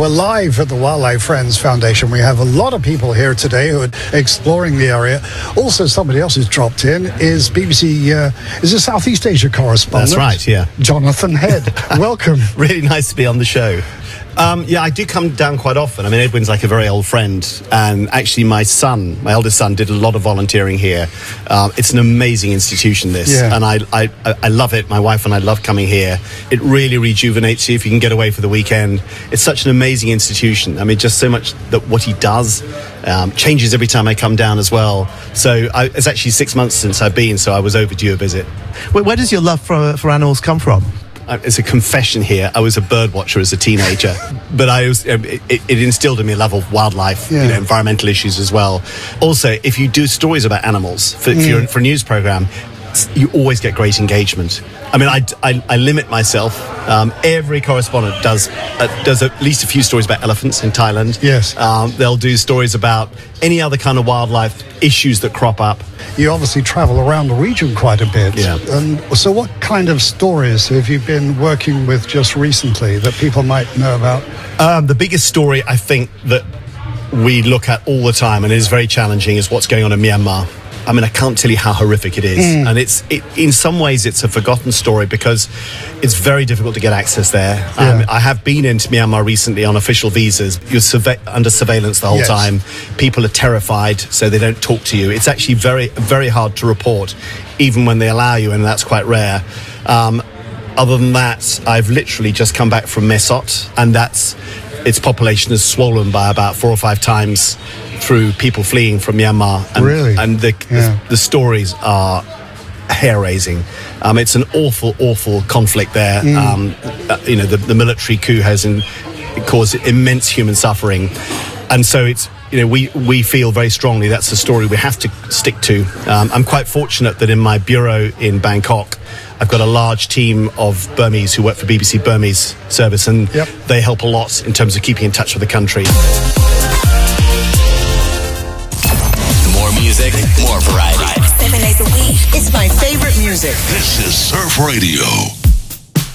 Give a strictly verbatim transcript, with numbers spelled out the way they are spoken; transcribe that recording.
We're live at the Wildlife Friends Foundation. We have a lot of people here today who are exploring the area. Also, somebody else who's dropped in is B B C, uh, is a Southeast Asia correspondent. That's right, yeah. Jonathan Head. Welcome. Really nice to be on the show. Um, yeah, I do come down quite often. I mean, Edwin's like a very old friend, and actually my son, my eldest son, did a lot of volunteering here. Um, it's an amazing institution, this, yeah. and I, I, I love it. My wife and I love coming here. It really rejuvenates you if you can get away for the weekend. It's such an amazing institution. I mean, just so much that what he does um, changes every time I come down as well. So I, it's actually six months since I've been, so I was overdue a visit. Where, where does your love for, for animals come from? It's a confession here. I was a bird watcher as a teenager, but I was, it, it instilled in me a love of wildlife, yeah. you know, environmental issues as well. Also, if you do stories about animals for, mm. for, your, for a news program, you always get great engagement. I mean, I, I, I limit myself. Um, every correspondent does uh, does at least a few stories about elephants in Thailand. Yes. Um, they'll do stories about any other kind of wildlife issues that crop up. You obviously travel around the region quite a bit. Yeah. And so what kind of stories have you been working with just recently that people might know about? Um, the biggest story, I think, that we look at all the time and is very challenging is what's going on in Myanmar. I mean, I can't tell you how horrific it is. Mm. And it's it, in some ways, it's a forgotten story because it's very difficult to get access there. Yeah. Um, I have been into Myanmar recently on official visas. You're surve- under surveillance the whole yes. time. People are terrified, so they don't talk to you. It's actually very, very hard to report, even when they allow you, and that's quite rare. Um, other than that, I've literally just come back from Mesot, and that's its population has swollen by about four or five times through people fleeing from Myanmar. And, really? And the, yeah. the, the stories are hair-raising. Um, it's an awful, awful conflict there. Mm. Um, uh, you know, the, the military coup has in, caused immense human suffering. And so it's, you know, we, we feel very strongly that's a story we have to stick to. Um, I'm quite fortunate that in my bureau in Bangkok, I've got a large team of Burmese who work for B B C Burmese service, and yep. they help a lot in terms of keeping in touch with the country. More music, more variety. Seven days a week. It's my favorite music. This is Surf Radio.